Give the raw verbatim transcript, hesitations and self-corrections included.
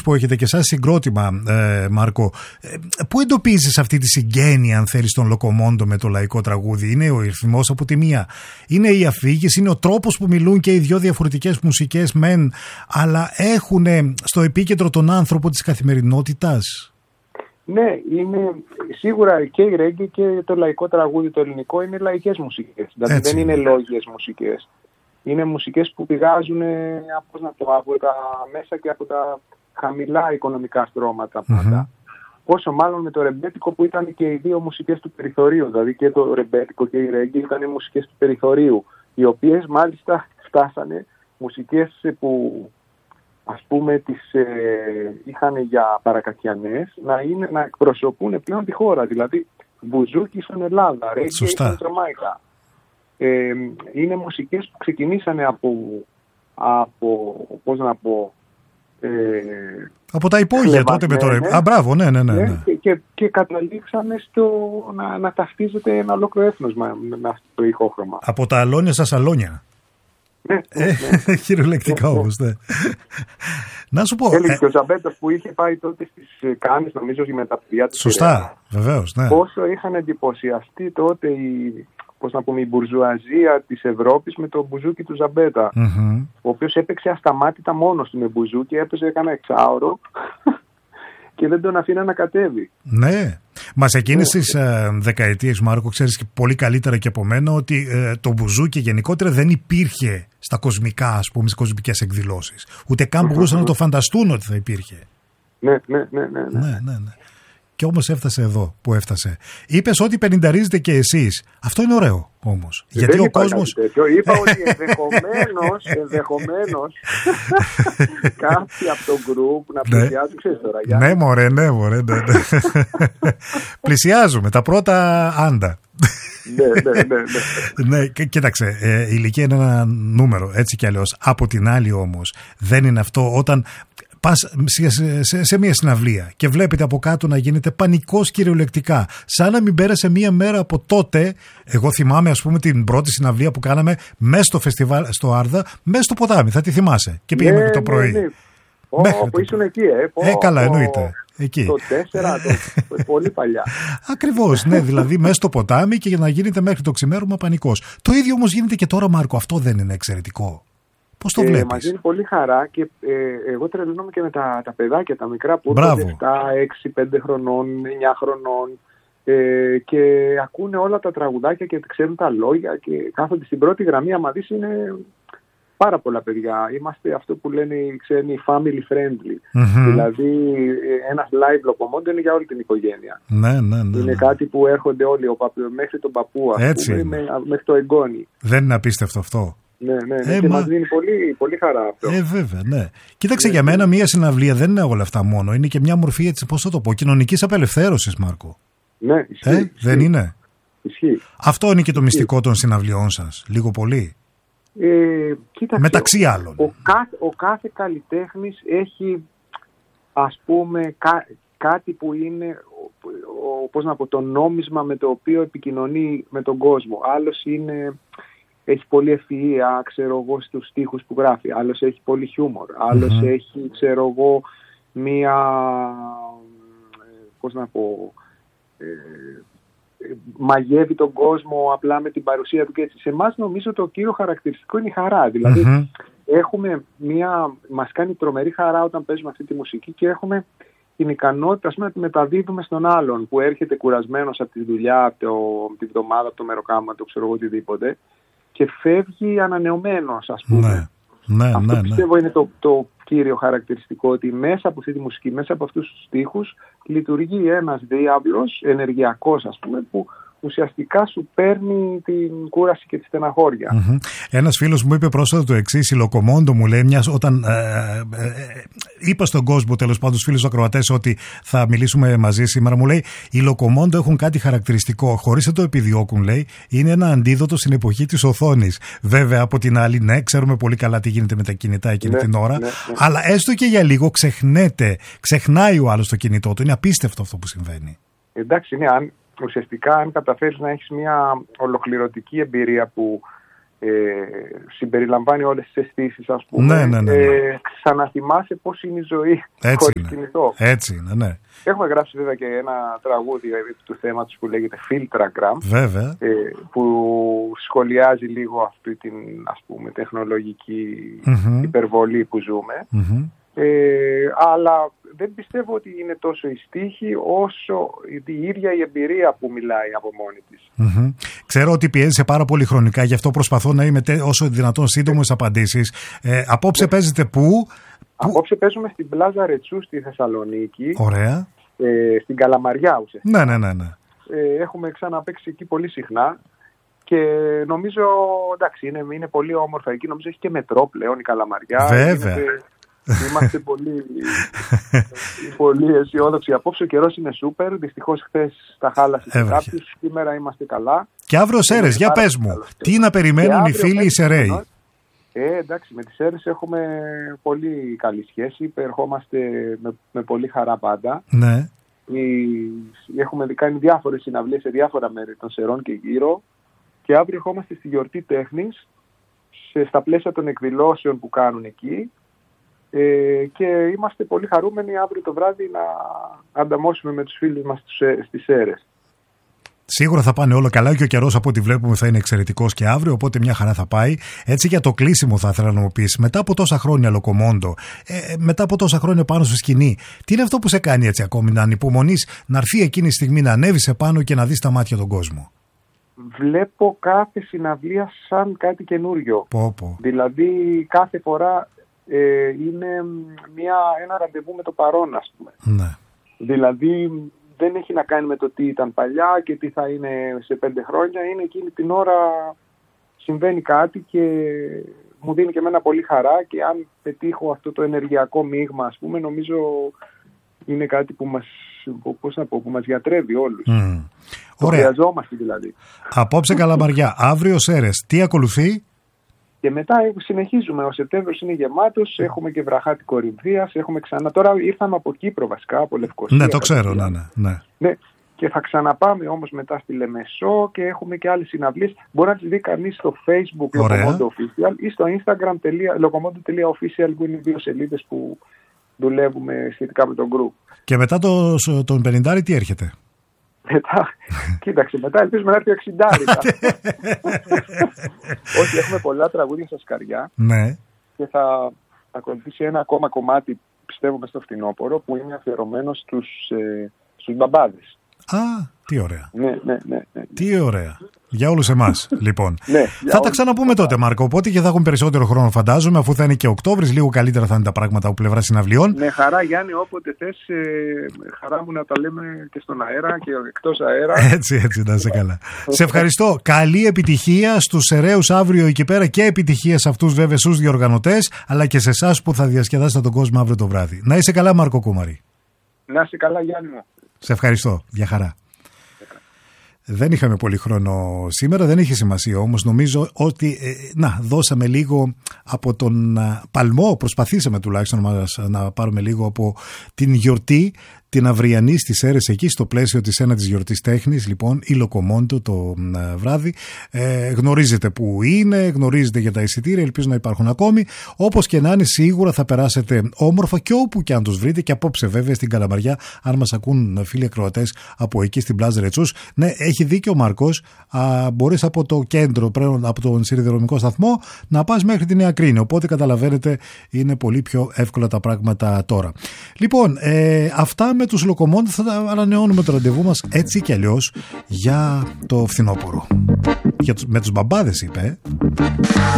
που έχετε και εσάς συγκρότημα, ε, Μάρκο, ε, πού εντοπίζεις αυτή τη συγγένεια, αν θέλεις, των Λοκομόντο με το λαϊκό τραγούδι? Είναι ο ρυθμός από τη μία, είναι η αφήγηση, είναι ο τρόπος που μιλούν και οι δυο διαφορετικές μουσικές μεν, αλλά έχουν στο επίκεντρο τον άνθρωπο της καθημερινότητας? Ναι, είναι σίγουρα και η ρέγγε και το λαϊκό τραγούδι το ελληνικό είναι λαϊκές μουσικές. Δηλαδή δεν είναι λόγιες μουσικές. Είναι μουσικές που πηγάζουν από, να το, από τα μέσα και από τα χαμηλά οικονομικά στρώματα πάντα. Mm-hmm. Πόσο μάλλον με το ρεμπέτικο που ήταν και οι δύο μουσικές του περιθωρίου. Δηλαδή και το ρεμπέτικο και η ρέγγε ήταν οι μουσικές του περιθωρίου, οι οποίες μάλιστα φτάσανε μουσικές που, ας πούμε, τις ε, είχαν για παρακατιανές να, είναι, να εκπροσωπούν πλέον τη χώρα. Δηλαδή μπουζούκι στην Ελλάδα, ρέγγε στην Τζαμάικα. Ε, είναι μουσικές που ξεκινήσανε από, από πώς να πω, ε, από τα υπόγεια τότε με το ρεμπ. Α, μπράβο, ναι, ναι, ναι, ναι. Και, και, και καταλήξαμε στο να, να ταυτίζεται ένα ολόκληρο έθνος με, με αυτό το ηχόχρωμα. Από τα αλόνια στα σαλόνια. Ναι, ναι, ναι. Χειρολεκτικά ναι, όμως, ναι. Να σου πω. Έλεγε ε... και ο Ζαμπέτος που είχε πάει τότε στις Κάνες, νομίζω, με τα παιδιά του. Σωστά, βεβαίως, ναι. Πόσο είχαν εντυπωσιαστεί τότε οι, πώς να πούμε, η μπουρζουαζία της Ευρώπης με το μπουζούκι του Ζαμπέτα. Mm-hmm. Ο οποίος έπαιξε ασταμάτητα μόνος του με μπουζούκι, έπαιζε κάνα εξάωρο και δεν τον αφήνα να κατέβει. Ναι. Μα εκείνες τις ε, δεκαετίες, Μάρκο, ξέρεις και πολύ καλύτερα και από μένα ότι ε, το μπουζούκι γενικότερα δεν υπήρχε στα κοσμικά, ας πούμε, στις κοσμικές εκδηλώσεις. Ούτε καν μπορούσαν να το φανταστούν ότι θα υπήρχε. Ναι, ναι, ναι, ναι, ναι. ναι, ναι, ναι. Και όμως έφτασε εδώ που έφτασε. Είπες ότι πενηνταρίζετε και εσείς. Αυτό είναι ωραίο όμως. Δεν γιατί ο είπα κόσμος. Είπα ότι ενδεχομένως, ενδεχομένως κάποιοι από το γκρουπ να πλησιάζουν, ξέρεις τώρα. Για... Ναι, μωρέ, ναι, μωρέ. Ναι, ναι. Πλησιάζουμε τα πρώτα άντα. ναι, ναι, ναι, ναι. ναι, κοίταξε, ε, η ηλικία είναι ένα νούμερο, έτσι κι αλλιώς. Από την άλλη όμως, δεν είναι αυτό όταν πας σε, σε, σε μια συναυλία και βλέπετε από κάτω να γίνεται πανικός κυριολεκτικά. Σαν να μην πέρασε μία μέρα από τότε. Εγώ θυμάμαι, ας πούμε, την πρώτη συναυλία που κάναμε μέσα στο φεστιβάλ στο Άρδα, μέσα στο ποτάμι. Θα τη θυμάσαι. Και πήγαμε ναι, και το πρωί. Ναι, ναι. Ω, που ήσουν εκεί, ε. Ε, καλά, εννοείται. Εκεί. Το τέσσερα, το, πολύ παλιά. Ακριβώς, ναι, δηλαδή μέσα στο ποτάμι και για να γίνεται μέχρι το ξημέρωμα πανικός. Το ίδιο όμως γίνεται και τώρα, Μάρκο. Αυτό δεν είναι εξαιρετικό? Πώς το βλέπεις? Ε, μας δίνει πολύ χαρά και ε, εγώ τρελαίνομαι και με τα, τα παιδάκια, τα μικρά που είναι επτά, έξι, πέντε χρονών, εννιά χρονών ε, και ακούνε όλα τα τραγουδάκια και ξέρουν τα λόγια και κάθονται στην πρώτη γραμμή. Άμα δεις, είναι πάρα πολλά παιδιά. Είμαστε αυτό που λένε οι ξένοι family friendly. Mm-hmm. Δηλαδή ένας live Locomondo είναι για όλη την οικογένεια. Ναι, ναι, ναι, είναι ναι. κάτι που έρχονται όλοι, ο παπ, μέχρι τον παππού, ας πούμε, με, μέχρι το εγγόνι. Δεν είναι απίστευτο αυτό? Ναι, ναι, ναι. Ε, και μα... μας δίνει πολύ, πολύ χαρά αυτό. Ε, βέβαια, ναι. Κοίταξε, ναι, για μένα ναι. μια συναυλία δεν είναι όλα αυτά μόνο. Είναι και μια μορφή, έτσι, πώς θα το πω, κοινωνικής απελευθέρωσης, Μάρκο. Ναι, ισχύει, ε, ισχύει. Δεν είναι? Ισχύει. Αυτό είναι και το ισχύει. μυστικό των συναυλιών σας, λίγο πολύ. Ε, κοίταξε, μεταξύ άλλων. Ο, ο, κάθε, ο κάθε καλλιτέχνης έχει, ας πούμε, κά, κάτι που είναι ο, ο, πώς να πω, το νόμισμα με το οποίο επικοινωνεί με τον κόσμο. Άλλος είναι, έχει πολύ ευφυΐα, ξέρω εγώ, στους στίχους που γράφει. Άλλος έχει πολύ χιούμορ. Άλλος mm-hmm. έχει, ξέρω εγώ, μία, πώς να πω, ε, μαγεύει τον κόσμο απλά με την παρουσία του και έτσι. Σε εμάς νομίζω το κύριο χαρακτηριστικό είναι η χαρά. Δηλαδή mm-hmm. έχουμε μία, μας κάνει τρομερή χαρά όταν παίζουμε αυτή τη μουσική και έχουμε την ικανότητα, ας πούμε, να τη μεταδίδουμε στον άλλον που έρχεται κουρασμένος από τη δουλειά, από, το, από τη βδομάδα, από το μεροκάμα, το ξέρω εγώ οτιδήποτε και φεύγει ανανεωμένος, ας πούμε. Ναι, ναι, αυτό ναι, πιστεύω ναι. είναι το, το κύριο χαρακτηριστικό, ότι μέσα από αυτή τη μουσική, μέσα από αυτούς τους στίχους λειτουργεί ένας διάβλος ενεργειακός, ας πούμε, που ουσιαστικά σου παίρνει την κούραση και τη στεναχώρια. Mm-hmm. Ένας φίλος μου είπε πρόσφατα το εξής, η Λοκομόντο μου λέει, μιας, όταν ε, ε, ε, είπα στον κόσμο, τέλος πάντων, τους φίλους ακροατές, ότι θα μιλήσουμε μαζί σήμερα, μου λέει, οι Λοκομόντο έχουν κάτι χαρακτηριστικό, χωρίς να το επιδιώκουν, λέει, είναι ένα αντίδοτο στην εποχή της οθόνης. Βέβαια, από την άλλη, ναι, ξέρουμε πολύ καλά τι γίνεται με τα κινητά εκείνη ναι, την ώρα, ναι, ναι. αλλά έστω και για λίγο ξεχνέται, ξεχνάει ο άλλος το κινητό του. Είναι απίστευτο αυτό που συμβαίνει. Εντάξει, ναι, αν ουσιαστικά αν καταφέρεις να έχεις μια ολοκληρωτική εμπειρία που ε, συμπεριλαμβάνει όλες τις αισθήσεις, ας πούμε. Ναι, ναι, ναι. Ε, ξαναθυμάσαι πώς είναι η ζωή χωρίς κινητό. Έτσι είναι, ναι. Έχουμε γράψει βέβαια και ένα τραγούδι του θέματος που λέγεται Filtragram, βέβαια, ε, που σχολιάζει λίγο αυτή την, ας πούμε, τεχνολογική mm-hmm. υπερβολή που ζούμε. Mm-hmm. Ε, αλλά δεν πιστεύω ότι είναι τόσο η στίχη όσο η ίδια η εμπειρία που μιλάει από μόνη της. Mm-hmm. Ξέρω ότι πιέζεσαι πάρα πολύ χρονικά, γι' αυτό προσπαθώ να είμαι όσο δυνατόν σύντομες απαντήσεις. Ε, απόψε παίζετε πού? Απόψε παίζουμε στην Πλάζα Ρετσού στη Θεσσαλονίκη. Ωραία. Ε, στην Καλαμαριά ουσιαστικά. Ναι, ναι, ναι, ναι. Ε, έχουμε ξαναπαίξει εκεί πολύ συχνά και νομίζω, εντάξει, είναι, είναι πολύ όμορφα εκεί. Νομίζω έχει και μετρό πλέον η Καλαμαριά. Βέβαια. Είναι, είμαστε πολύ, πολύ αισιόδοξοι. Απόψε ο καιρός είναι σούπερ. Δυστυχώς χθες τα χάλασε σε κάποιους. Σήμερα είμαστε καλά. Και αύριο Σέρρες, για πες μου, τι να περιμένουν οι φίλοι οι Σεραίοι? Ε, εντάξει, με τις Σέρρες έχουμε πολύ καλή σχέση. Ερχόμαστε με, με πολύ χαρά πάντα. Ναι. Έχουμε κάνει διάφορες συναυλίες σε διάφορα μέρη των Σερών και γύρω. Και αύριο ερχόμαστε στη γιορτή τέχνης, σε, στα πλαίσια των εκδηλώσεων που κάνουν εκεί. Ε, και είμαστε πολύ χαρούμενοι αύριο το βράδυ να ανταμώσουμε με τους φίλους μας στις Σέρρες. Σίγουρα θα πάνε όλα καλά και ο καιρός από ό,τι βλέπουμε θα είναι εξαιρετικός και αύριο, οπότε μια χαρά θα πάει. Έτσι, για το κλείσιμο θα ήθελα να μου πεις, μετά από τόσα χρόνια Λοκομόντο, ε, μετά από τόσα χρόνια πάνω στη σκηνή, τι είναι αυτό που σε κάνει έτσι ακόμη να ανυπομονείς να έρθει εκείνη η στιγμή να ανέβεις επάνω και να δεις τα μάτια τον κόσμο? Βλέπω κάθε συναυλία σαν κάτι καινούριο. Πω, πω. Δηλαδή κάθε φορά ε, είναι μια, ένα ραντεβού με το παρόν, ας πούμε. Ναι. Δηλαδή δεν έχει να κάνει με το τι ήταν παλιά και τι θα είναι σε πέντε χρόνια. Είναι εκείνη την ώρα συμβαίνει κάτι και μου δίνει και εμένα πολύ χαρά, και αν πετύχω αυτό το ενεργειακό μείγμα, ας πούμε, νομίζω είναι κάτι που μας, πώς να πω, που μας γιατρεύει όλους. Mm. Το χρειαζόμαστε δηλαδή. Απόψε Καλαμαριά, αύριο Σέρρες, τι ακολουθεί? Και μετά συνεχίζουμε, ο Σεπτέμβριος είναι γεμάτος, έχουμε και βραχάτη Κορινθίας, έχουμε ξανά, τώρα ήρθαμε από Κύπρο βασικά, από Λευκοσία. Ναι, το ξέρω, ναι, ναι, ναι. ναι. Και θα ξαναπάμε όμως μετά στη Λεμεσό και έχουμε και άλλες συναυλίες. Μπορεί να τις δει κανείς στο Facebook Locomondo Official ή στο Instagram locomondo τελεία official, που είναι οι δύο σελίδες που δουλεύουμε σχετικά με τον group. Και μετά το, τον πενηντάρι τι έρχεται? Μετά, κοίταξε, μετά ελπίζουμε να έρθει ο εξιντάρι. Όχι, έχουμε πολλά τραγούδια στα σκαριά. Ναι. Και θα ακολουθήσει ένα ακόμα κομμάτι, πιστεύουμε, στο φθινόπωρο, που είναι αφιερωμένο στους, ε, στους μπαμπάδες. Α, τι ωραία. Ναι, ναι, ναι, ναι. Τι ωραία. Για όλους εμάς, λοιπόν. Ναι, θα τα ξαναπούμε τότε, Μάρκο. Οπότε και θα έχουμε περισσότερο χρόνο, φαντάζομαι, αφού θα είναι και Οκτώβρης. Λίγο καλύτερα θα είναι τα πράγματα από πλευρά συναυλιών. Ναι, χαρά, Γιάννη, όποτε θες, ε, χαρά μου να τα λέμε και στον αέρα και εκτός αέρα. Έτσι, έτσι, να είσαι καλά. Σε ευχαριστώ. Καλή επιτυχία στους Σεραίους αύριο εκεί πέρα, και επιτυχία σε αυτούς βέβαια στους διοργανωτές, αλλά και σε εσάς που θα διασκεδάσετε τον κόσμο αύριο το βράδυ. Να είσαι καλά, Μάρκο Κούμαρη. Να είσαι καλά, Γιάννη μου. Σε ευχαριστώ. Γεια χαρά. Δεν είχαμε πολύ χρόνο σήμερα, δεν έχει σημασία όμως. Νομίζω ότι ε, να δώσαμε λίγο από τον α, παλμό, προσπαθήσαμε τουλάχιστον να, μας, να πάρουμε λίγο από την γιορτή, την αυριανή στις Σέρρες, εκεί στο πλαίσιο της ένατης γιορτής τέχνης, λοιπόν, η Λοκομόντο το α, βράδυ. Ε, γνωρίζετε που είναι, γνωρίζετε για τα εισιτήρια, ελπίζω να υπάρχουν ακόμη. Όπως και να είναι, σίγουρα θα περάσετε όμορφα και όπου και αν τους βρείτε, και απόψε βέβαια στην Καλαμαριά, αν μας ακούν φίλοι ακροατές από εκεί στην Πλάζα Ρετσούς. Ναι, έχει δίκιο ο Μάρκος, α, μπορείς από το κέντρο, πρέπει, από τον σιδηροδρομικό σταθμό, να πας μέχρι τη Νέα Κρίνη. Οπότε καταλαβαίνετε, είναι πολύ πιο εύκολα τα πράγματα τώρα. Λοιπόν, ε, αυτά με τους Λοκομόντο, θα ανανεώνουμε το ραντεβού μας έτσι κι αλλιώς για το φθινόπωρο. Για τους, με τους μπαμπάδες είπε.